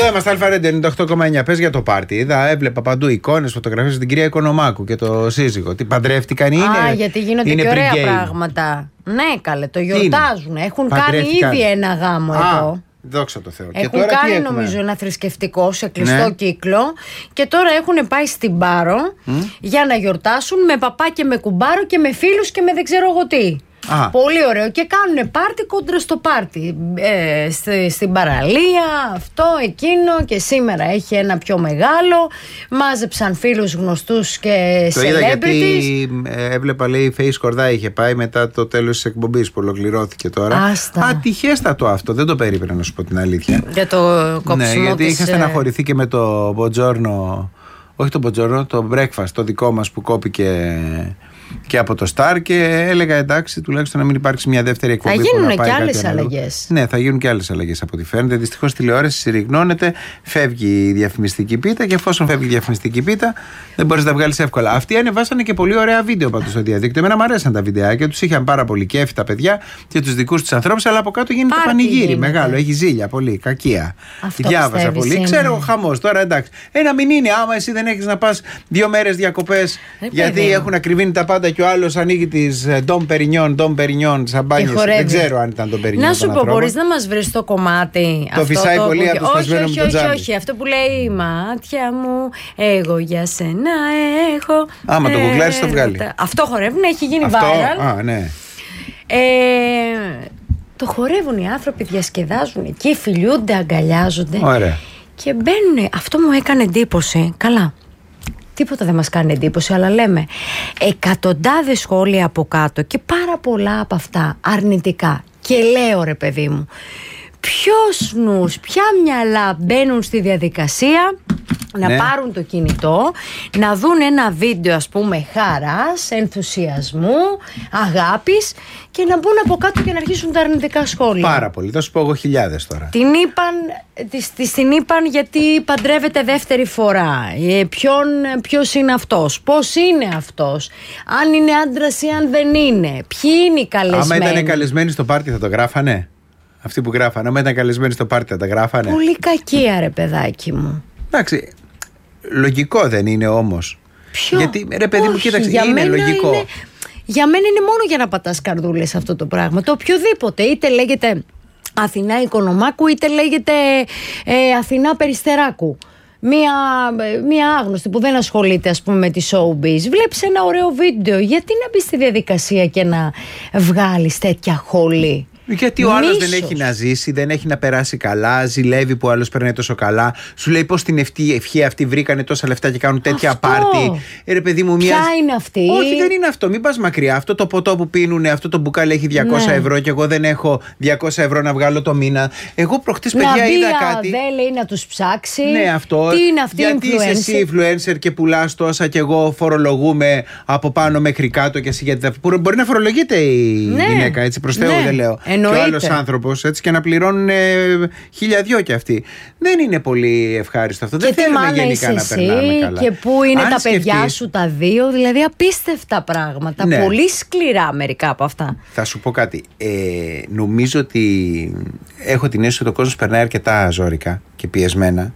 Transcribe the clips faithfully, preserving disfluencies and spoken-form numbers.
Εδώ είμαστε, Αλφαρέντε ενενήντα οκτώ κόμμα εννιά. Πες για το πάρτι. Είδα, έβλεπα παντού εικόνες, φωτογραφίες την κυρία Οικονομάκου και το σύζυγο. Τι παντρεύτηκαν, είναι. Α, γιατί γίνονται είναι και ωραία pre-game πράγματα. Ναι, καλέ, το γιορτάζουν. Έχουν Παντρεύτηκαν. κάνει ήδη ένα γάμο Α, εδώ. δόξα τω Θεώ. Έχουν και τώρα κάνει, τι έχουμε? νομίζω, ένα θρησκευτικό σε κλειστό Ναι. κύκλο. Και τώρα έχουν πάει στην Πάρο mm. για να γιορτάσουν με παπά και με κουμπάρο και με φίλους και με δεν ξέρω εγώ τι. Α. Πολύ ωραίο. Και κάνουν πάρτι κόντρα στο πάρτι. Ε, στη, στην παραλία, αυτό, εκείνο. Και σήμερα έχει ένα πιο μεγάλο. Μάζεψαν φίλους γνωστούς και το celebrities. είδα γιατί ε, έβλεπα, λέει, Face Κορδά είχε πάει μετά το τέλος της εκπομπής που ολοκληρώθηκε τώρα. Άστα. Ατυχέστατο αυτό. Δεν το περίμενα, να σου πω την αλήθεια. Για το κόψιμο. Ναι, γιατί της, είχα στεναχωρηθεί και με το μποτζόρνο. Όχι το μποτζόρνο, το breakfast, το δικό μας που κόπηκε και από το Star, και έλεγα εντάξει, τουλάχιστον να μην υπάρξει μια δεύτερη εκπομπή. Θα που γίνουν να πάει και κάτι άλλες ανάλογο. αλλαγές. Ναι, θα γίνουν και άλλες αλλαγές από ό,τι φαίνεται. Δυστυχώς η τηλεόραση συρριγνώνεται, φεύγει η διαφημιστική πίτα, και εφόσον φεύγει η διαφημιστική πίτα, δεν μπορείς να τα βγάλεις εύκολα. Αυτοί ανεβάσανε και πολύ ωραία βίντεο πάντως στο διαδίκτυο. Εμένα μου αρέσαν τα βιντεάκια, τους είχαν πάρα πολύ κέφι τα παιδιά και τους δικούς τους ανθρώπους, αλλά από κάτω γίνεται Πάρτι πανηγύρι γίνεται. μεγάλο. Έχει ζήλια πολύ, κακία. Αυτό Διάβασα πολύ. είναι. Ξέρω, χαμός τώρα, εντάξει. Ένα μην είναι, άμα εσύ δεν έχεις να πας δύο μέρες διακοπές, Ε, γιατί παιδί. έχουν ακριβήνει τα πάντα και ο άλλος ανοίγει τις Dom Perignon, Dom Perignon, σαμπάνιες. Δεν ξέρω αν ήταν Dom Perignon. Να σου πω, μπορείς να μας βρεις το κομμάτι? Το αυτό φυσάει πολύ που... από το σπασμένο όχι, με το όχι, τζάμι. όχι, όχι. Αυτό που λέει μάτια μου, εγώ για σένα έχω. Άμα το γουγκλάρεις το βγάλει. Αυτό χορεύουν, έχει γίνει Αυτό, viral. α, ναι. Ε, το χορεύουν οι άνθρωποι, διασκεδάζουν εκεί, φιλιούνται, αγκαλιάζονται. Ωραία. Και μπαίνουν. Αυτό μου έκανε εντύπωση. Καλά. Τίποτα δεν μας κάνει εντύπωση, αλλά λέμε εκατοντάδες σχόλια από κάτω και πάρα πολλά από αυτά αρνητικά. Και λέω, ρε παιδί μου, ποιος νους, ποια μυαλά μπαίνουν στη διαδικασία να Ναι. πάρουν το κινητό, να δουν ένα βίντεο, ας πούμε, χαράς, ενθουσιασμού, αγάπης, και να μπουν από κάτω και να αρχίσουν τα αρνητικά σχόλια. Πάρα πολύ. Θα σου πω εγώ χιλιάδες τώρα. Την είπαν, της, της την είπαν γιατί παντρεύεται δεύτερη φορά. Ε, ποιον, ποιος είναι αυτός, πώς είναι αυτός, αν είναι άντρας ή αν δεν είναι, ποιοι είναι οι καλεσμένοι. Άμα ήταν καλεσμένοι στο πάρτι θα το γράφανε. Αυτοί που γράφανε, άμα ήταν καλεσμένοι στο πάρτι θα τα γράφανε. Πολύ κακία, ρε παιδάκι μου. Εντάξει. Λογικό δεν είναι όμως? Ποιο? Γιατί, ρε παιδί μου, Όχι, κοίταξε, για είναι μένα λογικό. είναι- για μένα είναι μόνο για να πατάς καρδούλες αυτό το πράγμα. Το οποιοδήποτε, είτε λέγεται Αθηνά Οικονομάκου, είτε λέγεται ε, Αθηνά Περιστεράκου. Μία, μία άγνωστη που δεν ασχολείται, ας πούμε, με τη showbiz. Βλέπεις ένα ωραίο βίντεο. Γιατί να μπει στη διαδικασία και να βγάλεις τέτοια χολή? Γιατί ο άλλος δεν Μίσος. έχει να ζήσει, δεν έχει να περάσει καλά, ζηλεύει που ο άλλος περνάει τόσο καλά. Σου λέει πώς την ευχή, ευχή αυτή βρήκανε τόσα λεφτά και κάνουν τέτοια Αυτό. πάρτι. Ε, ρε παιδί μου, Ποια μοιάζει- είναι αυτή? Όχι, δεν είναι αυτό. Μην πας μακριά. Αυτό το ποτό που πίνουνε, αυτό το μπουκάλι έχει διακόσια Ναι. ευρώ και εγώ δεν έχω διακόσια ευρώ να βγάλω το μήνα. Εγώ προχτές, Να παιδιά, μπει είδα η κάτι. ΑΔΕ, λέει, να τους ψάξει. Ναι, αυτό. Τι είναι αυτή η Γιατί είσαι εσύ influencer και πουλάς τόσα και εγώ φορολογούμε από πάνω μέχρι κάτω και εσύ γιατί δεν. Που μπορεί να φορολογείται η Ναι. γυναίκα, έτσι, προς Θεού, Ναι. δεν λέω. Εννοείται. Και ο άλλος άνθρωπος, έτσι, και να πληρώνουν ε, χίλια δυο κι αυτοί. Δεν είναι πολύ ευχάριστο αυτό. Και δεν τι θέλουμε μάνα γενικά είσαι να εσύ περνάμε καλά. και πού είναι Αν τα παιδιά σκεφτείς, σου τα δύο. Δηλαδή απίστευτα πράγματα. Ναι. Πολύ σκληρά μερικά από αυτά. Θα σου πω κάτι. Ε, νομίζω ότι έχω την αίσθηση ότι ο κόσμος περνάει αρκετά ζόρικα και πιεσμένα.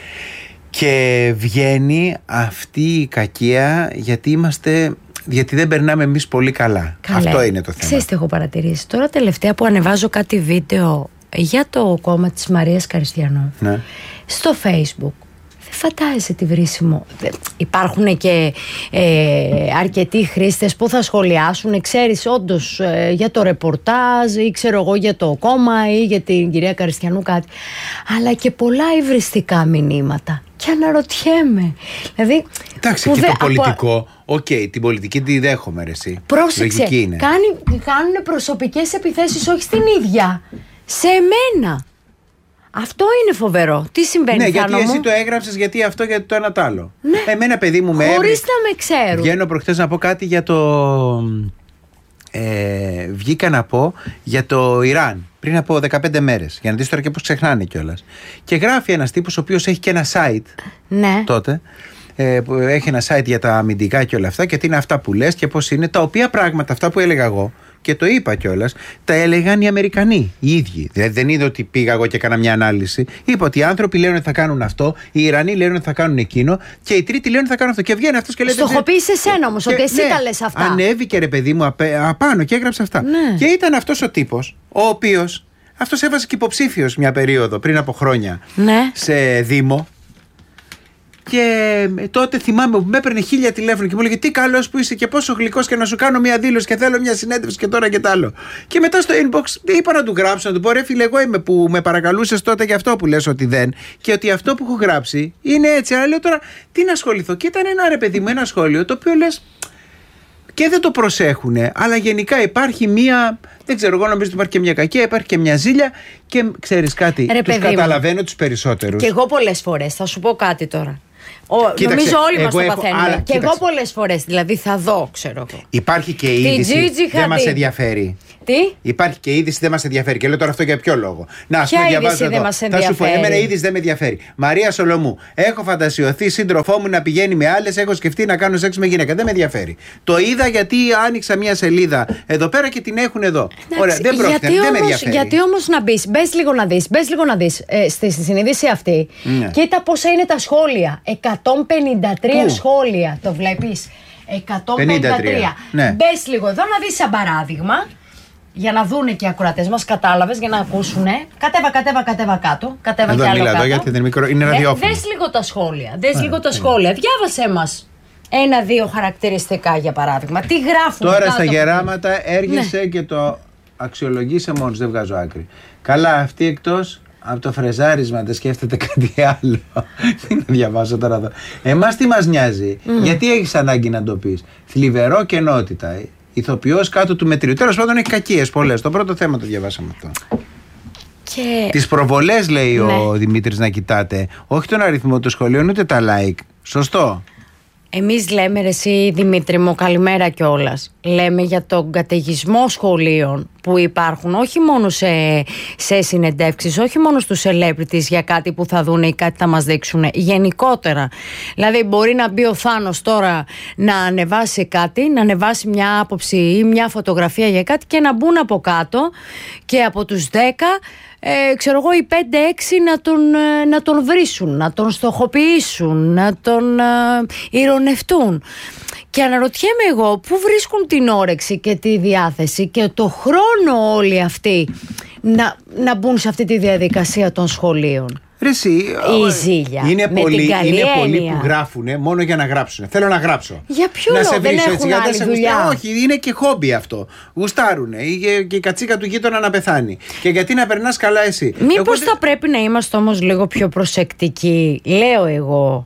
Και βγαίνει αυτή η κακία γιατί είμαστε. Γιατί δεν περνάμε εμείς πολύ καλά. Καλέ. Αυτό είναι το θέμα. Ξέρεις τι έχω παρατηρήσει? Τώρα τελευταία που ανεβάζω κάτι βίντεο για το κόμμα της Μαρίας Καριστιανού, Ναι. στο Facebook, δεν φαντάζεσαι τι βρίσιμο. Δεν- Υπάρχουν και ε, αρκετοί χρήστες που θα σχολιάσουν, ξέρεις, όντως ε, για το ρεπορτάζ ή ξέρω εγώ για το κόμμα ή για την κυρία Καριστιανού κάτι, αλλά και πολλά υβριστικά μηνύματα. Και αναρωτιέμαι. Δηλαδή, Εντάξει, που και δε- το από- πολιτικό. Οκ, την πολιτική τη δέχομαι, ρε εσύ. Πρόσεξε, Λογική είναι. κάνει, κάνουν προσωπικές επιθέσεις, όχι στην ίδια, σε μένα. Αυτό είναι φοβερό. Τι συμβαίνει, Ναι, γιατί Θάνο εσύ μου? το έγραψες, γιατί αυτό, γιατί το ένα τ' άλλο. Ναι. Εμένα, παιδί μου, με Χωρίς έβρισκε. να με ξέρουν. Βγαίνω προχτές να πω κάτι για το. Ε, βγήκα να πω για το Ιράν πριν από δεκαπέντε μέρες. Για να δεις τώρα και πώς ξεχνάνε κιόλας. Και γράφει ένας τύπος ο οποίος έχει και ένα site Ναι. τότε. Ε, που έχει ένα site για τα αμυντικά και όλα αυτά. Και τι είναι αυτά που λες και πώς είναι. Τα οποία πράγματα, αυτά που έλεγα εγώ, και το είπα κιόλας, τα έλεγαν οι Αμερικανοί οι ίδιοι. Δηλαδή δεν είδε ότι πήγα εγώ και έκανα μια ανάλυση. Είπα ότι οι άνθρωποι λένε ότι θα κάνουν αυτό, οι Ιρανοί λένε ότι θα κάνουν εκείνο και οι τρίτοι λένε ότι θα κάνουν αυτό. Και βγαίνει αυτός και λέει. Στοχοποίησε εσένα όμως, ότι εσύ ναι, τα λες αυτά. Ανέβηκε ρε παιδί μου απέ, απάνω και έγραψε αυτά. Ναι. Και ήταν αυτός ο τύπος, ο οποίος. Αυτός έβαζε και υποψήφιος μια περίοδο πριν από χρόνια ναι. σε Δήμο. Και τότε θυμάμαι που με έπαιρνε χίλια τηλέφωνο και μου έλεγε τι καλός που είσαι και πόσο γλυκός και να σου κάνω μια δήλωση και θέλω μια συνέντευξη και τώρα και τ' άλλο. Και μετά στο inbox είπα να του γράψω, να του πω ρε φίλε, εγώ είμαι που με παρακαλούσες τότε για αυτό που λες ότι δεν. Και ότι αυτό που έχω γράψει είναι έτσι. Αλλά λέω τώρα τι να ασχοληθώ. Και ήταν ένα ρε παιδί μου, ένα σχόλιο το οποίο λες. Και δεν το προσέχουνε, αλλά γενικά υπάρχει μία. Δεν ξέρω, εγώ νομίζω ότι υπάρχει και μια κακία, υπάρχει και μια ζήλια. Και ξέρεις κάτι, ρε, τους καταλαβαίνω τους περισσότερους. Και εγώ πολλές φορές, θα σου πω κάτι τώρα. Ο, Κοίταξε, νομίζω όλοι μας το έχω, παθαίνουμε. αλλά, και κοίταξε. εγώ πολλές φορές, δηλαδή θα δω, ξέρω εγώ. Υπάρχει και η είδηση, δεν μας ενδιαφέρει. Τι? Υπάρχει και η είδηση, δεν μας ενδιαφέρει. Και λέω τώρα αυτό για ποιο λόγο. Να, ας ποια πούμε, διαβάζω είδηση εδώ. δεν μας Θα ενδιαφέρει? σου πω, εμένα η είδηση δεν με ενδιαφέρει. Μαρία Σολομού. Έχω φαντασιωθεί σύντροφό μου να πηγαίνει με άλλες. Έχω σκεφτεί να κάνω σεξ με γυναίκα. Δεν με ενδιαφέρει. Το είδα γιατί άνοιξα μια σελίδα εδώ πέρα και την έχουν εδώ. Εντάξει, ωραία, δεν πρόκειται, γιατί δεν όμως, με ενδιαφέρει. Γιατί όμως να μπεις, μπες λίγο να δεις, μπες λίγο να δεις ε, στη, στη συνείδηση αυτή. Ναι. Κοίτα πόσα είναι τα σχόλια. εκατόν πενήντα τρία Πού? σχόλια. Το βλέπεις? εκατόν πενήντα τρία. Ναι. Μπες λίγο εδώ να δεις σαν παράδειγμα. Για να δούνε και οι ακροατές μας, κατάλαβες, για να ακούσουνε. Κατέβα, κατέβα, κατέβα κάτω. Κατέβα Εδώ κι άλλο μιλάω κάτω. γιατί είναι μικρό, είναι Ε, ραδιόφωνο. Δες λίγο τα σχόλια. Δες Α, λίγο τα ναι. σχόλια. Διάβασέ μας ένα-δύο χαρακτηριστικά για παράδειγμα. Τι γράφουν Τώρα κάτω στα από- γεράματα έργεσαι και το αξιολογήσε μόνος, δεν βγάζω άκρη. Καλά, αυτή εκτός από το φρεζάρισμα δεν σκέφτεται κάτι άλλο. Τι να διαβάσω τώρα εδώ. Εμάς τι μας νοιάζει, γιατί έχεις ανάγκη να το πεις. Θλιβερό και ενότητα. Ε. Ηθοποιός κάτω του μετρίου. Τέλος πάντων έχει κακίες πολλές. Το πρώτο θέμα το διαβάσαμε αυτό. Και... Τις προβολές λέει Ναι. ο Δημήτρης να κοιτάτε. Όχι τον αριθμό των σχολείων ούτε τα like. Σωστό. Εμείς λέμε, ρε εσύ Δημήτρη μου, καλημέρα κιόλας. Λέμε για τον καταιγισμό σχολείων που υπάρχουν όχι μόνο σε, σε συνεντεύξεις, όχι μόνο στους celebrities για κάτι που θα δούνε ή κάτι θα μας δείξουν. Γενικότερα. Δηλαδή μπορεί να μπει ο Θάνος τώρα να ανεβάσει κάτι, να ανεβάσει μια άποψη ή μια φωτογραφία για κάτι και να μπουν από κάτω και από τους δέκα Ε, ξέρω εγώ οι πέντε έξι να τον, ε, να τον βρίσουν, να τον στοχοποιήσουν, να τον ε, ηρωνευτούν. Και αναρωτιέμαι εγώ πού βρίσκουν την όρεξη και τη διάθεση και το χρόνο όλοι αυτοί να, να μπουν σε αυτή τη διαδικασία των σχολείων. Ρε εσύ, Η ζήλια. Είναι με πολλοί, την καλή είναι πολλοί έννοια. που γράφουν μόνο για να γράψουν. Θέλω να γράψω. Για ποιο να λόγο, σε δεν βρίσω έχουν έτσι, γιατί άλλη σε δουλειά. γουστάρουν. Όχι, είναι και χόμπι αυτό. Γουστάρουνε. Ή και η κατσίκα του γείτονα να πεθάνει. Και γιατί να περνάς καλά εσύ. Μήπως Εγώ θα πρέπει να είμαστε όμως λίγο πιο προσεκτικοί, λέω εγώ.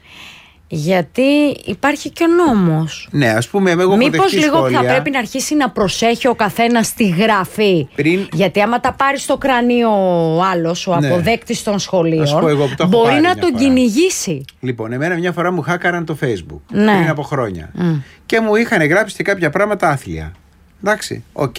Γιατί υπάρχει και ο νόμος. Ναι, ας πούμε, εγώ έχω Μήπως δεχτεί λίγο σχόλια. θα πρέπει να αρχίσει να προσέχει ο καθένας τη γραφή. Πριν- Γιατί άμα τα πάρει στο κρανίο ο άλλος, ο Ναι. αποδέκτης των Ας σχολείων, πω εγώ που το έχω μπορεί πάρει να μια τον φορά. κυνηγήσει. Λοιπόν, εμένα μια φορά μου χάκαραν το Facebook. Ναι. Πριν από χρόνια. Και μου είχαν γράψει και κάποια πράγματα άθλια. Εντάξει, οκ.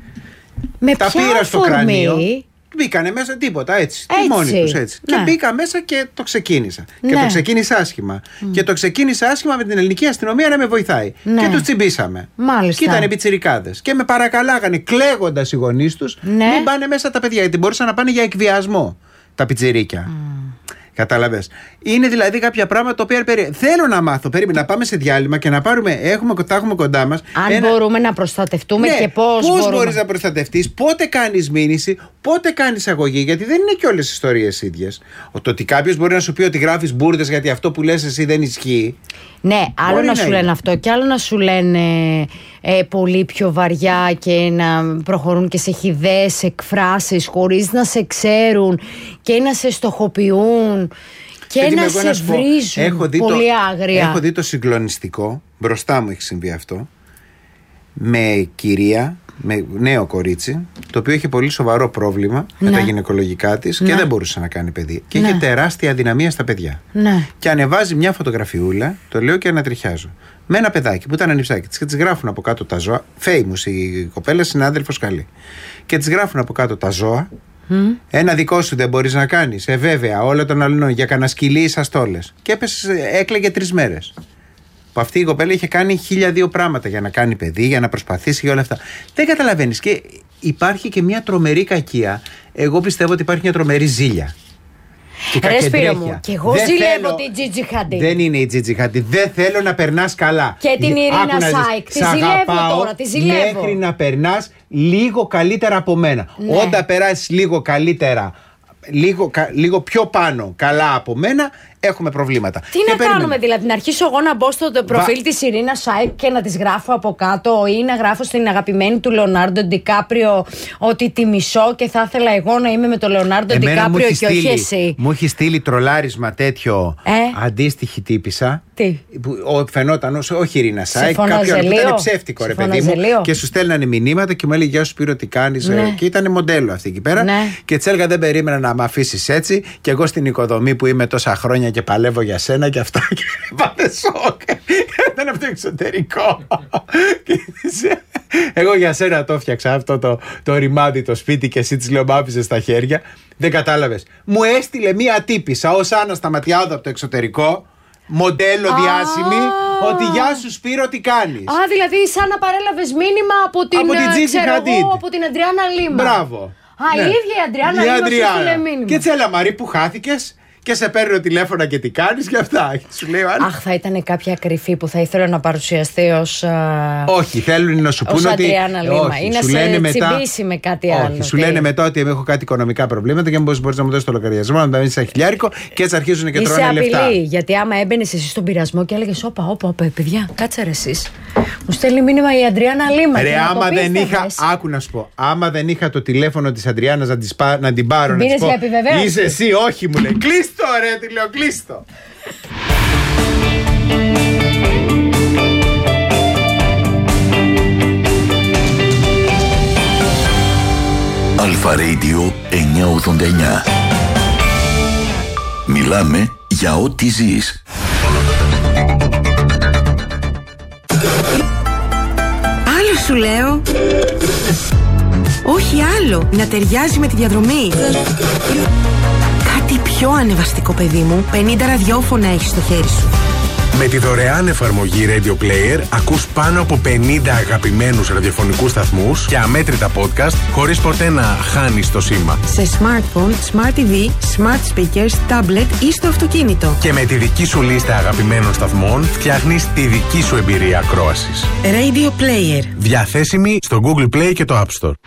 Με Τα ποια πήρα στο αφορμή? κρανίο. Μπήκανε μέσα τίποτα έτσι. Έτσι. Τι μόνοι τους έτσι. Ναι. Και μπήκα μέσα και το ξεκίνησα. Και Ναι. το ξεκίνησα άσχημα. Και το ξεκίνησα άσχημα με την ελληνική αστυνομία να με βοηθάει. Ναι. Και τους τσιμπήσαμε. Μάλιστα. Και ήταν πιτσιρικάδες. Και με παρακαλάγανε κλαίγοντας οι γονείς τους Ναι. μην πάνε μέσα τα παιδιά. Γιατί μπορούσαν να πάνε για εκβιασμό τα πιτσιρίκια. Κατάλαβες. Είναι δηλαδή κάποια πράγματα τα οποία περί... θέλω να μάθω. Περίμενα να πάμε σε διάλειμμα και να πάρουμε. Έχουμε, τα έχουμε κοντά μας. Αν μπορούμε να προστατευτούμε Ναι, και πώς πώς μπορούμε. μπορείς να προστατευτείς, πότε κάνεις μήνυση, πότε κάνεις αγωγή, γιατί δεν είναι και όλες οι ιστορίες ίδιες. Το ότι κάποιος μπορεί να σου πει ότι γράφεις μπουρδες γιατί αυτό που λες εσύ δεν ισχύει. Ναι, άλλο Μπορεί να να σου είναι. λένε αυτό και άλλο να σου λένε ε, πολύ πιο βαριά και να προχωρούν και σε χυδαίες εκφράσεις χωρίς να σε ξέρουν και να σε στοχοποιούν και Παιδί μου, να εγώ σε σου πω, βρίζουν έχω δει πολύ το, άγρια. Έχω δει το συγκλονιστικό, μπροστά μου έχει συμβεί αυτό, με κυρία, με νέο κορίτσι, το οποίο είχε πολύ σοβαρό πρόβλημα με Ναι. τα γυναικολογικά της και Ναι. δεν μπορούσε να κάνει παιδί. Και Ναι. είχε τεράστια αδυναμία στα παιδιά. Ναι. Και ανεβάζει μια φωτογραφιούλα, το λέω και ανατριχιάζω, με ένα παιδάκι που ήταν ανιψάκι της και της γράφουν από κάτω τα ζώα. Famous η κοπέλα, συνάδελφος καλή. Και της γράφουν από κάτω τα ζώα. Ένα δικό σου δεν μπορείς να κάνεις. Ε, βέβαια, όλα των άλλων για κανένα σκυλί ή σαστόλες. Και έπεσε, έκλαιγε τρεις μέρες. που αυτή η κοπέλα είχε κάνει χίλια δύο πράγματα για να κάνει παιδί, για να προσπαθήσει και όλα αυτά. Δεν καταλαβαίνεις. Και υπάρχει και μια τρομερή κακία. Εγώ πιστεύω ότι υπάρχει μια τρομερή ζήλια. Ρε Σπύρο μου, και εγώ δεν ζηλεύω θέλω, την Τζίτζι Χαντίντ. Δεν είναι η Τζίτζι Χαντίντ. Δεν θέλω να περνάς καλά. Και την Ιρίνα Σάικ. Τη ζηλεύω τώρα, τη ζηλεύω. Μέχρι να περνάς λίγο καλύτερα από μένα. Ναι. Όταν περάσεις λίγο καλύτερα, λίγο, λίγο πιο πάνω καλά από μένα, έχουμε προβλήματα. Τι και να περίμενε. Κάνουμε, δηλαδή, να αρχίσω εγώ να μπω στο προφίλ Βα... της Ιρίνα Σάικ και να της γράφω από κάτω, ή να γράφω στην αγαπημένη του Λεωνάρντο Ντικάπριο ότι τη μισώ και θα ήθελα εγώ να είμαι με τον Λεωνάρντο Ντικάπριο και στείλει, όχι εσύ. Μου έχει στείλει τρολάρισμα τέτοιο ε? αντίστοιχη τύπισσα. Τι? Που φαινόταν ως, όχι Ιρίνα Σάικ, κάποιον που ήταν ψεύτικο, σε ρε παιδί μου. Και σου στέλνανε μηνύματα και μου έλεγε γεια σου Σπύρο, τι κάνεις. Ναι. Και ήταν μοντέλο αυτή εκεί πέρα. Ναι. Και της έλεγα δεν περίμενα να με αφήσεις έτσι. Και εγώ στην οικοδομή που είμαι τόσα χρόνια και παλεύω για σένα και αυτά. Και πάτε σοκ. Ήταν αυτό εξωτερικό. Εγώ για σένα το έφτιαξα αυτό το, το ρημάδι το σπίτι και εσύ της λέω μ' άφησες στα χέρια. Δεν κατάλαβες. Μου έστειλε μία τύπισσα ως Άννα Σταματιάδου από το εξωτερικό. Μοντέλο διάσημη, ότι γεια σου Σπύρο, τι κάνεις. Α, δηλαδή σαν να παρέλαβες μήνυμα από την, από την Τζίτζι Χαντίντ, από την Αντριάννα Λίμα. Μπράβο. Α, ναι. Η ίδια η Αντριάννα Λίμα σου στείλε μήνυμα. Και τσέλα Μαρή που χάθηκες και σε παίρνω τηλέφωνα και τι κάνεις και αυτά. Σου λέω, αχ, θα ήταν κάποια κρυφή που θα ήθελα να παρουσιαστεί ως. Όχι, θέλουν να σου πούνε ότι. Αντριάννα Λίμα. Ή να σε τσιμπήσει με κάτι όχι, άλλο. Σου λένε μετά ότι έχω κάτι οικονομικά προβλήματα και μήπως μπορείς να μου δώσεις το λογαριασμό, να τα δίνεις ένα χιλιάρικο και έτσι αρχίζουν και τρώνε λεφτά. Είσαι απειλή, γιατί άμα έμπαινες εσύ στον πειρασμό και έλεγες όπα, όπα, όπα, παιδιά, κάτσε ρε εσείς. Μου στέλνει μήνυμα η Αντριάννα Λίμα. Ρε, άμα δεν είχα. Άκου να σου πω. Άμα δεν είχα το τηλέφωνο της Αντριάννας να την πάρω. Μπήνες για επιβεβαίωση. Είσαι εσύ, όχι μου λέει. Κλείστο, ρε, τη λέω, κλείστο. Αλφα Radio εννιακόσια ογδόντα εννιά. Μιλάμε για ό,τι ζεις. Άλλο σου λέω. Όχι άλλο. Να ταιριάζει με τη διαδρομή. Κάτι πιο ανεβαστικό, παιδί μου. πενήντα ραδιόφωνα έχεις στο χέρι σου. Με τη δωρεάν εφαρμογή Radio Player ακούς πάνω από πενήντα αγαπημένους ραδιοφωνικούς σταθμούς και αμέτρητα podcast χωρίς ποτέ να χάνεις το σήμα. Σε smartphone, smart τι βι, smart speakers, tablet ή στο αυτοκίνητο. Και με τη δική σου λίστα αγαπημένων σταθμών φτιάχνεις τη δική σου εμπειρία ακρόασης. Radio Player. Διαθέσιμη στο Google Play και το App Store.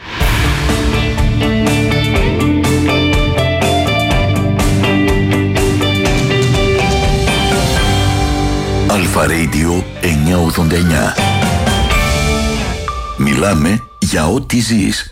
Αλφα Radio εννιακόσια ογδόντα εννιά. Μιλάμε για ό,τι ζεις.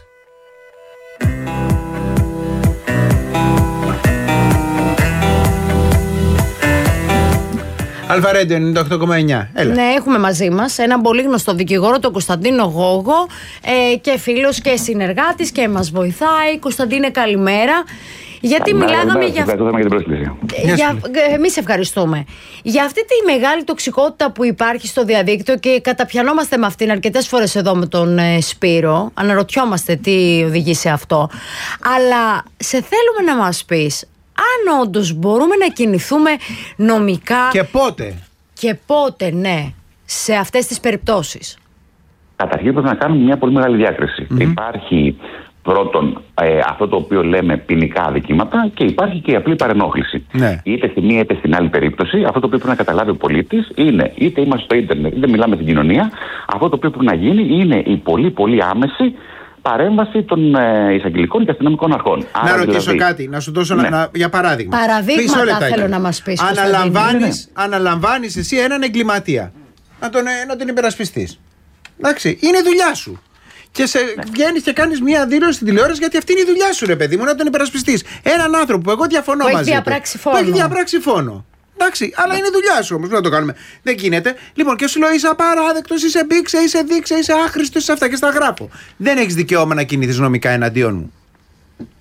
Αλφα Radio ενενήντα οκτώ κόμμα εννιά. Έλα. Ναι, έχουμε μαζί μας έναν πολύ γνωστό δικηγόρο, τον Κωνσταντίνο Γόγο, ε, και φίλος και συνεργάτης και μας βοηθάει. Κωνσταντίνε, καλημέρα. Γιατί καλημέρα, μιλάγαμε για... για... για την για... Εμείς ευχαριστούμε. Για αυτή τη μεγάλη τοξικότητα που υπάρχει στο διαδίκτυο και καταπιανόμαστε με αυτήν αρκετές φορές εδώ με τον ε, Σπύρο. Αναρωτιόμαστε τι οδηγεί σε αυτό. Αλλά σε θέλουμε να μας πεις αν όντως μπορούμε να κινηθούμε νομικά. Και πότε. Και πότε, ναι, σε αυτές τις περιπτώσεις. Καταρχήν πρέπει να κάνουμε μια πολύ μεγάλη διάκριση. Mm-hmm. Υπάρχει πρώτον ε, αυτό το οποίο λέμε ποινικά αδικήματα και υπάρχει και η απλή παρενόχληση. Ναι. Είτε στη μία είτε στην άλλη περίπτωση, αυτό το οποίο πρέπει να καταλάβει ο πολίτης είναι είτε είμαστε στο ίντερνετ είτε μιλάμε στην κοινωνία, αυτό το οποίο πρέπει να γίνει είναι η πολύ πολύ άμεση παρέμβαση των ε, εισαγγελικών και αστυνομικών αρχών. Να Άρα, ρωτήσω δηλαδή... κάτι, να σου δώσω ναι. να, για παράδειγμα. Παραδείγματα θέλω να μας πεις. Αναλαμβάνεις, αναλαμβάνεις εσύ έναν εγκληματία. Να τον, να τον υπερασπιστείς. Εντάξει, είναι δουλειά σου. Και σε ναι. βγαίνεις και κάνεις μια δήλωση στην τηλεόραση γιατί αυτή είναι η δουλειά σου, ρε παιδί μου, να τον υπερασπιστείς. Έναν άνθρωπο που εγώ διαφωνώ που μαζί έχει του. Που έχει διαπράξει φόνο. Εντάξει, αλλά είναι δουλειά σου όμως, να το κάνουμε. Δεν γίνεται. Λοιπόν, και σου λέω είσαι απαράδεκτος, είσαι μπήξε, είσαι δείξε, είσαι άχρηστος, είσαι αυτά και στα γράφω. Δεν έχεις δικαίωμα να κινηθείς νομικά εναντίον μου.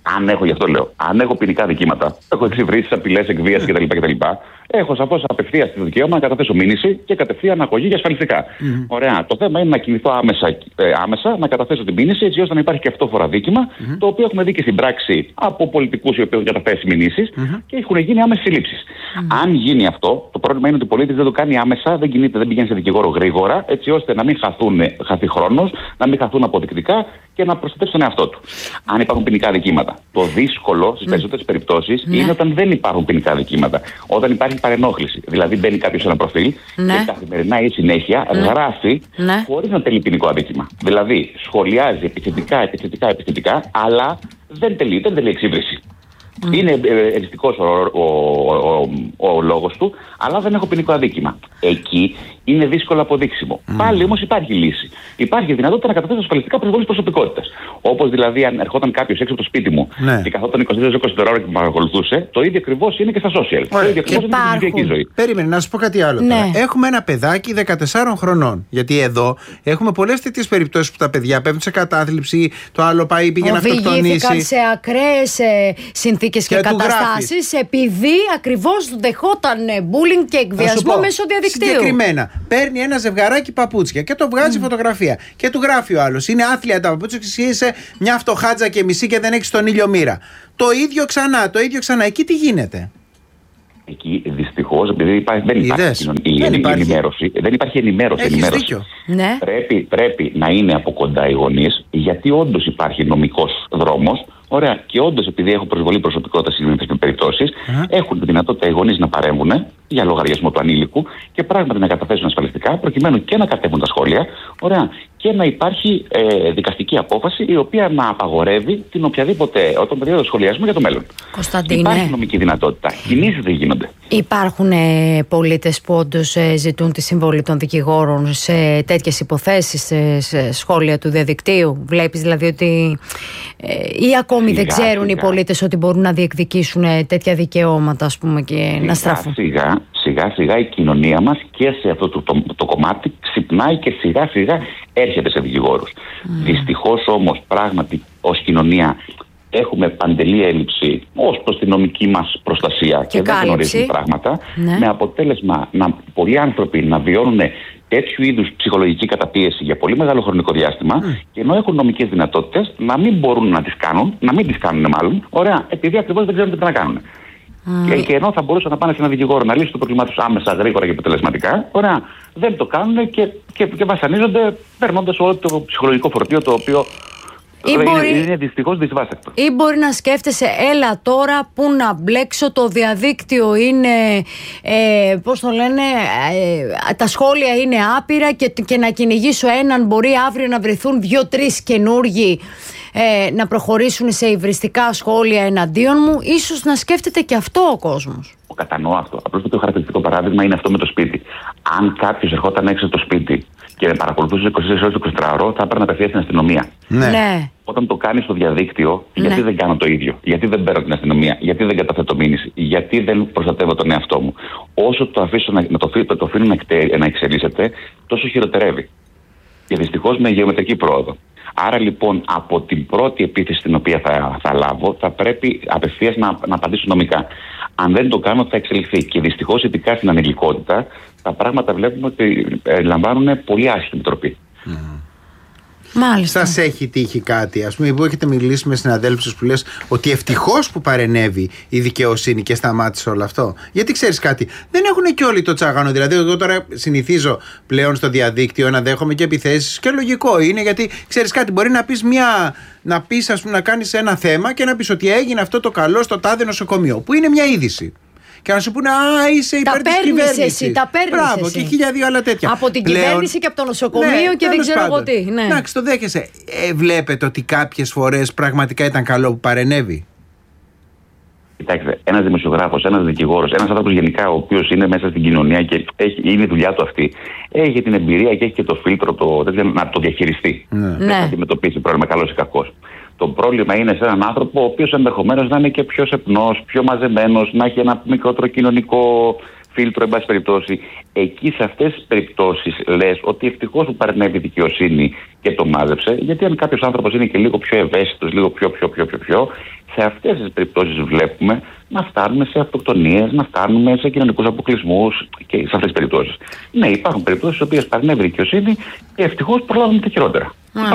Αν έχω, γι' αυτό λέω, αν έχω ποινικά δικήματα, έχω εξυβρίσει, απειλές, εκβίαση κτλ. κτλ. Έχω σαφώς απευθείας το δικαίωμα να καταθέσω μήνυση και κατευθείαν αγωγή για ασφαλιστικά. Mm. Ωραία. Το θέμα είναι να κινηθώ άμεσα, ε, άμεσα, να καταθέσω την μήνυση, έτσι ώστε να υπάρχει και αυτό φοραδίκημα, mm. το οποίο έχουμε δει και στην πράξη από πολιτικούς οι οποίοι έχουν καταθέσει μηνύσεις mm. και έχουν γίνει άμεσες συλλήψεις. Mm. Αν γίνει αυτό, το πρόβλημα είναι ότι ο πολίτης δεν το κάνει άμεσα, δεν κινείται, δεν πηγαίνει σε δικηγόρο γρήγορα, έτσι ώστε να μην χαθούν, χαθεί χρόνος, να μην χαθούν αποδεικτικά και να προστατεύσει τον εαυτό του. Αν υπάρχουν ποινικά δικήματα. Το δύσκολο στις mm. περισσότερες περιπτώσεις mm. είναι όταν δεν υπάρχουν ποινικά δικήματα. Όταν υπάρχει παρενόχληση. Δηλαδή μπαίνει κάποιος σε ένα προφίλ ναι. και καθημερινά ή συνέχεια ναι. γράφει ναι. χωρίς να τελεί ποινικό αδίκημα. Δηλαδή σχολιάζει επιθετικά, επιθετικά, επιθετικά, αλλά δεν τελεί, δεν τελεί εξύβριση. Mm. Είναι εριστικός ο, ο, ο, ο, ο λόγος του, αλλά δεν έχω ποινικό αδίκημα. Εκεί είναι δύσκολο αποδείξιμο. Mm. Πάλι όμως υπάρχει λύση. Υπάρχει δυνατότητα να καταθέσω ασφαλιστικά προσβολής προσωπικότητας. Όπως δηλαδή, αν ερχόταν κάποιος έξω από το σπίτι μου ναι. και καθόταν είκοσι τέσσερις είκοσι ώρα και με παρακολουθούσε, το ίδιο ακριβώς είναι και στα social. Ωραία. Το ίδιο ακριβώς είναι και στην ιδιωτική ζωή. Περίμενε, να σου πω κάτι άλλο. Ναι. Έχουμε ένα παιδάκι δεκατεσσάρων χρονών. Γιατί εδώ έχουμε πολλές τέτοιες περιπτώσεις που τα παιδιά πέφτουν σε κατάθλιψη, το άλλο πάει πήγε να αυτοκτονήσει. Οδηγήθηκαν σε ακραίες συνθήκες και, και καταστάσεις επειδή ακριβώς δεχόταν bullying και εκβιασμό μέσω διαδικτύου. Συγκεκριμένα, παίρνει ένα ζευγαράκι παπούτσια και το βγάζει mm. φωτογραφία. Και του γράφει ο άλλος: είναι άθλια τα παπούτσια και εσύ είσαι μια φτωχάτζα και μισή και δεν έχεις τον ήλιο μοίρα. Το ίδιο ξανά, το ίδιο ξανά. Εκεί τι γίνεται? Εκεί δυστυχώς, επειδή υπάρχει, δεν, υπάρχει κοινωνική, δεν υπάρχει ενημέρωση, δεν υπάρχει ενημέρωση. Έχεις ενημέρωση. δίκιο. Ναι. Πρέπει, πρέπει να είναι από κοντά οι γονείς, γιατί όντως υπάρχει νομικός δρόμος. Ωραία. Και όντως, επειδή έχω προσβολή προσωπικότητα σε συγκεκριμένες περιπτώσεις, uh-huh. έχουν τη δυνατότητα οι γονείς να παρέμβουν για λογαριασμό του ανήλικου και πράγματι να καταθέσουν ασφαλιστικά, προκειμένου και να κατέβουν τα σχόλια. Ωραία. Και να υπάρχει ε, δικαστική απόφαση η οποία να απαγορεύει την οποιαδήποτε τον περίοδο σχολιασμού για το μέλλον. Κωνσταντίνε. Υπάρχει νομική δυνατότητα. Κινήσεις δεν γίνονται. Υπάρχουν ε, πολίτες που όντως ε, ζητούν τη συμβολή των δικηγόρων σε τέτοιες υποθέσεις, σε, σε σχόλια του διαδικτύου. Βλέπεις δηλαδή ότι. Ε, ή ακόμη σιγά, δεν ξέρουν σιγά. οι πολίτες ότι μπορούν να διεκδικήσουν ε, τέτοια δικαιώματα, ας πούμε, και σιγά, να στραφούν. Σιγά, σιγά σιγά η κοινωνία μας και σε αυτό το, το, το κομμάτι ξυπνάει και σιγά σιγά έρχεται σε δικηγόρους. Mm. Δυστυχώς όμως πράγματι ως κοινωνία έχουμε παντελή έλλειψη ως προς τη νομική μας προστασία και, και δεν γνωρίζουμε πράγματα, ναι. με αποτέλεσμα να πολλοί άνθρωποι να βιώνουν τέτοιου είδους ψυχολογική καταπίεση για πολύ μεγάλο χρονικό διάστημα mm. και ενώ έχουν νομικές δυνατότητες να μην μπορούν να τις κάνουν, να μην τις κάνουν μάλλον, ωραία, επειδή ακριβώς δεν ξέρουν τι να κάνουν. Mm. Και, και ενώ θα μπορούσαν να πάνε σε έναν δικηγόρο να λύσουν το πρόβλημά τους άμεσα, γρήγορα και αποτελεσματικά, ωραία, δεν το κάνουν και, και, και βασανίζονται παίρνοντας όλο το ψυχολογικό φορτίο το οποίο. Ή μπορεί, είναι δυστυχώς δυσβάστακτο. Ή μπορεί να σκέφτεσαι, έλα τώρα που να μπλέξω, το διαδίκτυο είναι, ε, πώς το λένε, ε, τα σχόλια είναι άπειρα και, και να κυνηγήσω έναν, μπορεί αύριο να βρεθούν δύο-τρεις καινούργοι ε, να προχωρήσουν σε υβριστικά σχόλια εναντίον μου. Ίσως να σκέφτεται και αυτό ο κόσμος. Κατανοώ αυτό. Απλώς το πιο χαρακτηριστικό παράδειγμα είναι αυτό με το σπίτι. Αν κάποιος ερχόταν έξω στο σπίτι και παρακολουθούσε είκοσι τέσσερις ώρες το εικοσιτετράωρο, θα έπρεπε να απευθεία στην αστυνομία. Ναι. ναι. Όταν το κάνει στο διαδίκτυο, γιατί ναι. δεν κάνω το ίδιο? Γιατί δεν παίρνω την αστυνομία? Γιατί δεν καταθέτω μήνυση? Γιατί δεν προστατεύω τον εαυτό μου? Όσο το αφήσω να, να το, το, το αφήνω να, να εξελίσσεται, τόσο χειροτερεύει. Και δυστυχώς με γεωμετρική πρόοδο. Άρα λοιπόν από την πρώτη επίθεση την οποία θα, θα λάβω, θα πρέπει απευθείας να, να απαντήσω νομικά. Αν δεν το κάνω, θα εξελιχθεί. Και δυστυχώς, ειδικά στην ανηλικότητα, τα πράγματα βλέπουμε ότι ε, λαμβάνουν πολύ άσχημη τροπή. Mm. Μάλιστα. Σας έχει τύχει κάτι, ας πούμε, που έχετε μιλήσει με συναδέλφους που λες ότι ευτυχώς που παρενέβη η δικαιοσύνη και σταμάτησε όλο αυτό? Γιατί ξέρεις κάτι, δεν έχουν και όλοι το τσάγανο. Δηλαδή, εγώ τώρα συνηθίζω πλέον στο διαδίκτυο να δέχομαι και επιθέσεις και λογικό είναι, γιατί ξέρεις κάτι, μπορεί να πεις μια. Να πεις, ας πούμε, να κάνεις ένα θέμα και να πεις ότι έγινε αυτό το καλό στο τάδε νοσοκομείο, που είναι μια είδηση. Και να σου πούνε, α, είσαι υπέρ της κυβέρνησης. Εσύ, τα παίρνεις Μπράβο, εσύ. Και χίλια δύο άλλα τέτοια. Από την πλέον, κυβέρνηση και από το νοσοκομείο, ναι, και δεν ξέρω εγώ τι. Ναι. Εντάξει, το δέχεσαι. Ε, βλέπετε ότι κάποιες φορές πραγματικά ήταν καλό που παρενέβη? Κοιτάξτε, ένας δημοσιογράφος, ένας δικηγόρος, ένας άνθρωπος γενικά ο οποίος είναι μέσα στην κοινωνία και έχει, είναι η δουλειά του αυτή, έχει την εμπειρία και έχει και το φίλτρο το, να το διαχειριστεί. Ναι. Δεν θα αντιμετωπίσει πρόβλημα, καλός ή κακός. Το πρόβλημα είναι σε έναν άνθρωπο ο οποίος ενδεχομένως να είναι και πιο σεπνός, πιο μαζεμένος, να έχει ένα μικρότερο κοινωνικό φίλτρο, εν πάση περιπτώσει. Εκεί σε αυτές τις περιπτώσεις λες ότι ευτυχώς που παρενέβη η δικαιοσύνη και το μάζεψε, γιατί αν κάποιος άνθρωπος είναι και λίγο πιο ευαίσθητος, λίγο πιο πιο πιο πιο πιο, σε αυτές τις περιπτώσεις βλέπουμε να φτάνουμε σε αυτοκτονίες, να φτάνουμε σε κοινωνικούς αποκλεισμούς και σε αυτές τις περιπτώσεις. Ναι, υπάρχουν περιπτώσεις στις οποίες παρενέβη η δικαιοσύνη και ευτυχώς προλάβουμε τα χειρότερα.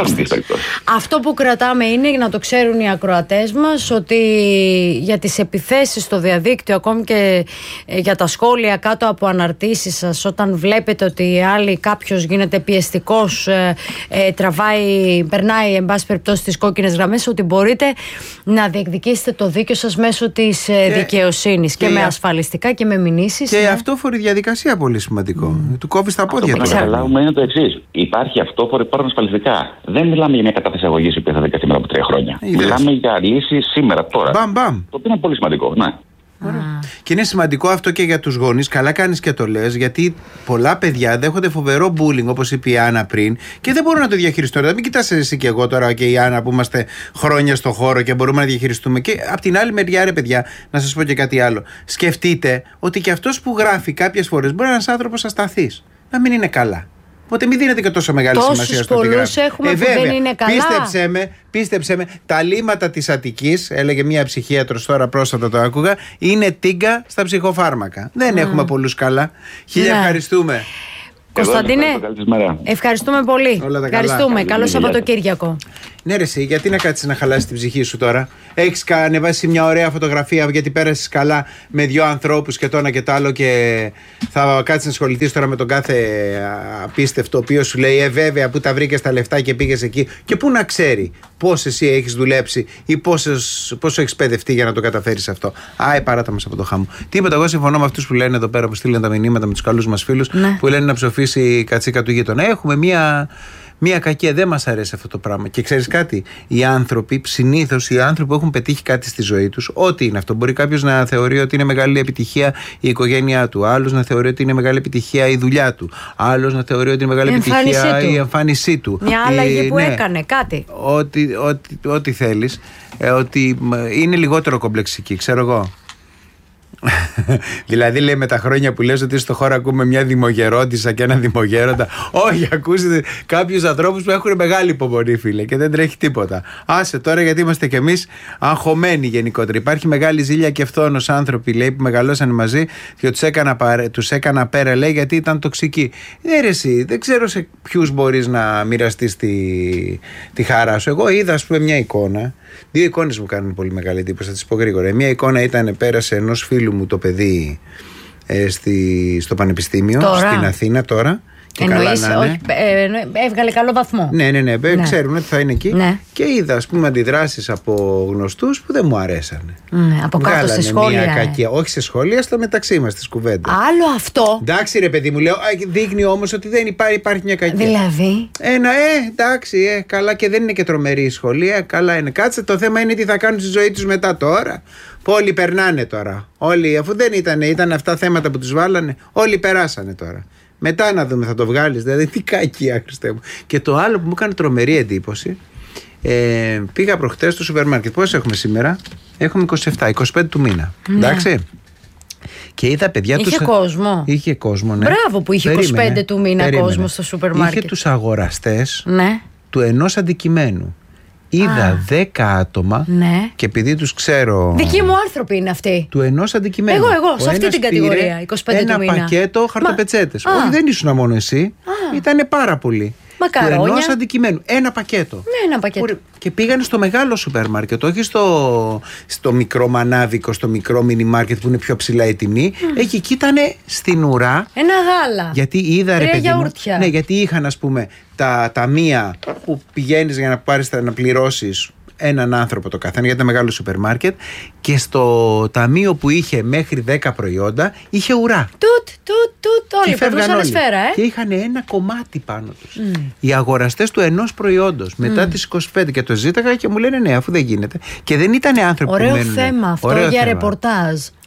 Αυτό που κρατάμε είναι να το ξέρουν οι ακροατές μας, ότι για τις επιθέσεις στο διαδίκτυο, ακόμη και για τα σχόλια κάτω από αναρτήσεις σας, όταν βλέπετε ότι άλλοι κάποιος γίνεται πιεστικός, ε, ε, τραβάει, περνάει εν πάση περιπτώσει τις κόκκινες γραμμές, ότι μπορείτε να διεκδικήσετε το δίκιο σας μέσω της και, δικαιοσύνης και, και με ασφαλιστικά και με μηνύσεις. Και ναι. αυτόφορη διαδικασία πολύ σημαντικό. Mm. Του κόβεις τα πόδια. Αυτό που να καταλάβουμε είναι το εξής. Υπάρχει αυτόφορη, υπάρχουν ασφαλιστικά. Δεν μιλάμε για μια κατάθεση αγωγής που θα δικαστεί μετά από τρία χρόνια. Είδες. Μιλάμε για λύση σήμερα, τώρα. Μπαμ, μπαμ. Το οποίο είναι πολύ σημαντικό. Ναι. Ah. Και είναι σημαντικό αυτό και για τους γονείς. Καλά κάνεις και το λες, γιατί πολλά παιδιά δέχονται φοβερό bullying, όπως είπε η Άννα πριν, και δεν μπορούν να το διαχειριστούν. Δεν μην κοιτάς εσύ και εγώ τώρα και η Άννα που είμαστε χρόνια στο χώρο και μπορούμε να διαχειριστούμε. Και απ' την άλλη μεριά, ρε παιδιά, να σας πω και κάτι άλλο. Σκεφτείτε ότι και αυτός που γράφει κάποιες φορές μπορεί να είναι ένας άνθρωπος ασταθής. Να μην είναι καλά. Οπότε μην δίνετε και τόσο μεγάλη Τόσους σημασία στο τι γράφει. Έχουμε ε, που βέβαια, δεν είναι καλά. Πίστεψέ με, πίστεψέ με, τα λίμματα της Αττικής, έλεγε μια ψυχίατρος τώρα πρόσφατα, το άκουγα, είναι τίγκα στα ψυχοφάρμακα. Δεν mm. έχουμε πολλούς καλά. Χίλια yeah. ευχαριστούμε. Κωνσταντίνε, ευχαριστούμε πολύ. Ευχαριστούμε. Καλό Σαββατοκύριακο. Ναι, ρε, εσύ, γιατί να κάτσεις να χαλάσεις την ψυχή σου τώρα? Έχεις ανεβάσει μια ωραία φωτογραφία γιατί πέρασες καλά με δυο ανθρώπους και το ένα και το άλλο, και θα κάτσεις να ασχοληθείς τώρα με τον κάθε απίστευτο, ο οποίος σου λέει Ε, βέβαια, που τα βρήκες τα λεφτά και πήγες εκεί. Και πού να ξέρει πώς εσύ έχεις δουλέψει ή πόσες, πόσο έχεις παιδευτεί για να το καταφέρεις αυτό. Άι, παράτα μας από το χάμο. Τίποτα. Εγώ συμφωνώ με αυτούς που λένε εδώ πέρα, που στείλουν τα μηνύματα με τους καλούς μας φίλους, ναι. που λένε να ψοφήσει η κατσίκα του γείτονα. Έχουμε μια. Μία κακία, δεν μας αρέσει αυτό το πράγμα. Και ξέρεις κάτι, οι άνθρωποι, συνήθως οι άνθρωποι που έχουν πετύχει κάτι στη ζωή τους, ό,τι είναι αυτό. Μπορεί κάποιος να θεωρεί ότι είναι μεγάλη επιτυχία η οικογένειά του, άλλος να θεωρεί ότι είναι μεγάλη επιτυχία η δουλειά του, άλλος να θεωρεί ότι είναι μεγάλη η επιτυχία του. η εμφάνισή του. Μια άλλαγη που ναι, έκανε κάτι. Ό,τι, ό,τι, ό,τι θέλεις, ε, ότι είναι λιγότερο κομπλεξική, ξέρω εγώ. Δηλαδή, λέει, με τα χρόνια που λες ότι στο χώρο ακούμε μια δημογερόντισσα και ένα δημογέροντα. Όχι, ακούσετε κάποιους ανθρώπους που έχουν μεγάλη υπομονή, φίλε, και δεν τρέχει τίποτα. Άσε τώρα, γιατί είμαστε κι εμείς αγχωμένοι γενικότερα. Υπάρχει μεγάλη ζήλια και φθόνος άνθρωποι, λέει, που μεγαλώσαν μαζί και τους έκανα, τους έκανα πέρα, λέει, γιατί ήταν τοξικοί. Ναι, ρε, εσύ, δεν ξέρω σε ποιους μπορείς να μοιραστείς τη, τη χαρά σου. Εγώ είδα, ας πούμε, μια εικόνα. Δύο εικόνες μου κάνουν πολύ μεγάλη εντύπωση, θα τις πω γρήγορα. Μια εικόνα ήταν, πέρασε ενός φίλου μου το παιδί ε, στη, στο πανεπιστήμιο, τώρα. Στην Αθήνα τώρα. Και εννοείς, καλά να είναι. Όχι, ε, έβγαλε καλό βαθμό. Ναι, ναι, ναι, ναι. Ξέρουν ότι θα είναι εκεί. Ναι. Και είδα, ας πούμε, αντιδράσεις από γνωστούς που δεν μου αρέσανε. Ναι, από κάτω σε σχόλια. Μια κακία. Όχι σε σχόλια, στο μεταξύ μας, στις κουβέντες. Άλλο αυτό. Εντάξει, ρε παιδί μου, λέω, δείχνει όμως ότι δεν υπάρχει, υπάρχει μια κακία. Δηλαδή. Ένα, ε, εντάξει, ε, καλά, και δεν είναι και τρομερή η σχολεία. Καλά είναι. Κάτσε, το θέμα είναι τι θα κάνουν στη ζωή τους μετά τώρα. Που όλοι περνάνε τώρα. Όλοι, αφού δεν ήταν, ήταν αυτά θέματα που τους βάλανε, όλοι περάσανε τώρα. Μετά να δούμε, θα το βγάλεις, δηλαδή τι κακία, Χριστέ μου. Και το άλλο που μου έκανε τρομερή εντύπωση, ε, πήγα προχτές στο σούπερ μάρκετ. Πώς έχουμε σήμερα? Έχουμε είκοσι επτά, είκοσι πέντε του μήνα. Ναι. Εντάξει. Και είδα παιδιά είχε τους... κόσμο. Είχε κόσμο, ναι. Μπράβο που είχε περίμενε, είκοσι πέντε του μήνα περίμενε. κόσμο στο σούπερ μάρκετ. Είχε τους αγοραστές, ναι, του ενός αντικειμένου. Είδα δέκα άτομα, ναι, και επειδή τους ξέρω. Δικοί μου άνθρωποι είναι αυτοί. Του ενός αντικειμένου. Εγώ, εγώ, σε αυτή την κατηγορία. είκοσι πέντε ένα του μήνα. πακέτο χαρτοπετσέτες. Όχι, δεν ήσουν μόνο εσύ. Ήτανε πάρα πολλοί. Μακαρόνια. Του ενός αντικειμένου. Ένα πακέτο. Ναι, ένα πακέτο. Και πήγανε στο μεγάλο σούπερ μάρκετ, όχι στο, στο μικρό μανάβικο, στο μικρό μίνι μάρκετ που είναι πιο ψηλά η τιμή. Mm. Εκεί εκεί ήταν στην ουρά. Ένα γάλα. Γιατί είδα, ρε παιδί μου, ναι, γιατί είχαν, ας πούμε, τα ταμεία που πηγαίνεις για να πάρεις, να πληρώσεις έναν άνθρωπο το καθένα, γιατί ήταν μεγάλο σούπερ μάρκετ, και στο ταμείο που είχε μέχρι δέκα προϊόντα είχε ουρά. Τουτ, τουτ, τουτ, όλοι περνούσαν σφαίρα, ε. Και είχαν ένα κομμάτι πάνω τους. Mm. Οι αγοραστές του ενός προϊόντος μετά mm. τις είκοσι πέντε, και το ζήταγα και μου λένε ναι, αφού δεν γίνεται. Και δεν ήταν άνθρωποι ωραίο που μένουν. Θέμα αυτό. Ωραίο για θέμα. Ρεπορτάζ.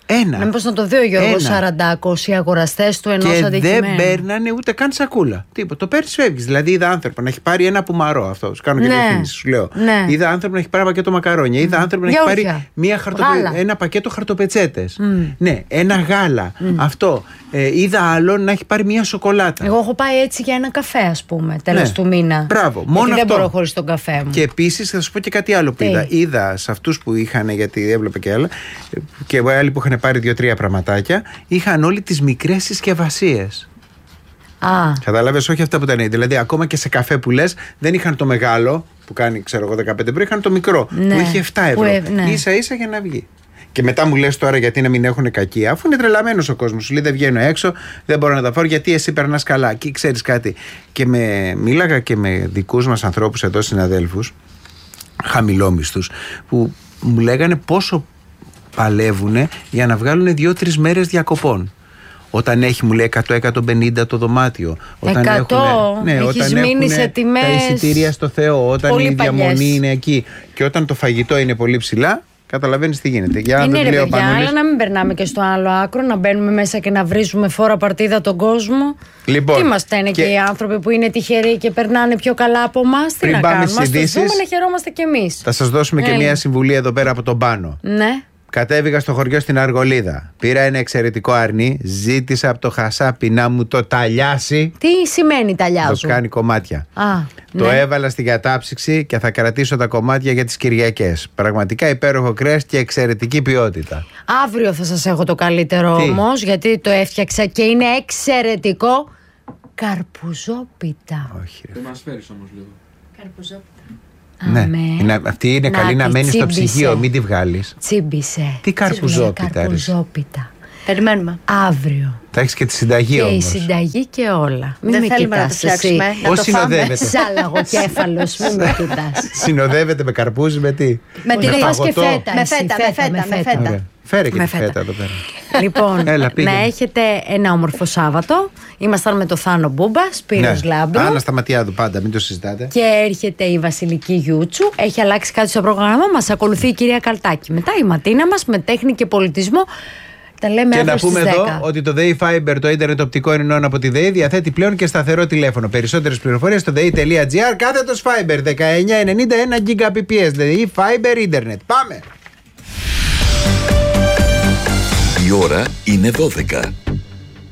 Ένα. Να μήπως να το δει ο Γιώργος Σαραντάκος, οι αγοραστές του ενός και αντικειμένου. Δεν παίρνανε ούτε καν σακούλα. Τίποτα. Το παίρνει, φεύγει. Δηλαδή, είδα άνθρωπο να έχει πάρει ένα πουμαρό. Αυτό. Σου κάνω και ναι. διαφήμιση, σου λέω. Ναι. Είδα άνθρωπο να έχει πάρει ένα πακέτο μακαρόνια. Είδα άνθρωπο να έχει πάρει μία χαρτοπε... ένα πακέτο χαρτοπετσέτες. Mm. Ναι, ένα γάλα. Mm. Αυτό. Ε, είδα άλλον να έχει πάρει μία σοκολάτα. Εγώ έχω πάει έτσι για ένα καφέ, ας πούμε, τέλος ναι. του μήνα. Μπράβο. Μόνο γιατί αυτό. Δεν μπορώ χωρίς τον καφέ μου. Και επίσης θα σου πω και κάτι άλλο που Τι? είδα. Είδα σε αυτούς που είχαν, γιατί έβλεπε και άλλα, και άλλοι που είχαν πάρει δύο-τρία πραγματάκια, είχαν όλοι τις μικρές συσκευασίες. Α. Κατάλαβες, όχι αυτά που ήταν. Δηλαδή, ακόμα και σε καφέ που λες, δεν είχαν το μεγάλο που κάνει, ξέρω εγώ, δεκαπέντε ευρώ, είχαν το μικρό ναι. που είχε επτά ευρώ. Που, ναι. Ίσα ίσα για να βγει. Και μετά μου λες τώρα γιατί να μην έχουν κακία, αφού είναι τρελαμένος ο κόσμος. Σου λέει δεν βγαίνω έξω, δεν μπορώ να τα φάω, γιατί εσύ περνάς καλά. Και ξέρεις κάτι. Και με, μίλαγα και με δικούς μας ανθρώπους εδώ, συναδέλφους, χαμηλόμισθους, που μου λέγανε πόσο παλεύουν για να βγάλουν δύο-τρεις μέρες διακοπών. Όταν έχει, μου λέει, εκατό με εκατόν πενήντα το δωμάτιο. Όταν εκατό, έχουν, ναι, έχεις όταν μείνει έχουν σε τιμές τα εισιτήρια στο Θεό, όταν πολύ η διαμονή παλιές. είναι εκεί και όταν το φαγητό είναι πολύ ψηλά, καταλαβαίνεις τι γίνεται. Για είναι να ρε λέω παιδιά, Πανούλης. αλλά να μην περνάμε και στο άλλο άκρο, να μπαίνουμε μέσα και να βρίζουμε φόρα παρτίδα τον κόσμο. Λοιπόν, τι μας φταίνε και... και οι άνθρωποι που είναι τυχεροί και περνάνε πιο καλά από εμάς. Τι να κάνουμε, μας το δούμε να χαιρόμαστε κι εμείς. Θα σας δώσουμε ε, και μια συμβουλή εδώ πέρα από τον Πάνο. Ναι. Κατέβηκα στο χωριό στην Αργολίδα. Πήρα ένα εξαιρετικό αρνί. Ζήτησα από το χασάπι να μου το ταλιάσει. Τι σημαίνει ταλιάζω? Το κάνει κομμάτια. Α, το ναι. έβαλα στην κατάψυξη και θα κρατήσω τα κομμάτια για τις Κυριακές. Πραγματικά υπέροχο κρέας και εξαιρετική ποιότητα. Αύριο θα σας έχω το καλύτερο όμως, γιατί το έφτιαξα και είναι εξαιρετικό. Καρπουζόπιτα. Όχι, ρε. Δεν μας φέρεις όμως λίγο. Καρπουζόπιτα. Ναι, είναι, αυτή είναι να καλή να μένει στο τσίμπησε. ψυγείο, μην τη βγάλεις. Τσίμπησε. Τι καρπουζόπιτα, ρε. Καρπουζόπιτα. Περιμένουμε. Αύριο. Θα έχεις και τη συνταγή Και όμως. η συνταγή και όλα. Μην Δεν με θέλουμε να το κοιτάς φτιάξουμε. εσύ. Να Πώς το φάμε. συνοδεύεται? Σάλαγο-κέφαλος, μην με κοιτάς. Συνοδεύεται με καρπούζι, με τι? Με την Να πας και παγωτό. φέτα. Με εσύ, φέτα, με φέτα, με φέτα. Ωραία. Φέρε και Με τη φέτα. φέτα εδώ πέρα. Λοιπόν, Έλα, πήγαινε. να έχετε ένα όμορφο Σάββατο. Ήμασταν με το Θάνο Μπούμπα, Σπύρος Ναι. Λάμπρο. Άννα Σταματιάδου πάντα, μην το συζητάτε. Και έρχεται η Βασιλική Γιούτσου. Έχει αλλάξει κάτι στο πρόγραμμα μας. Ακολουθεί η κυρία Καλτάκη. Μετά η Ματίνα μας με τέχνη και πολιτισμό. Τα λέμε Και αύριο να πούμε στις εδώ δέκα. ότι το ΔΕΗ Fiber, το ίντερνετ οπτικό ενών από τη ΔΕΗ, διαθέτει πλέον και σταθερό τηλέφωνο. Περισσότερες πληροφορίες στο dei.gr κάθετος Fiber δεκαεννιά ενενήντα ένα Gbps. ΔΕΗ Fiber ίντερνετ. Πάμε! Η ώρα είναι δώδεκα.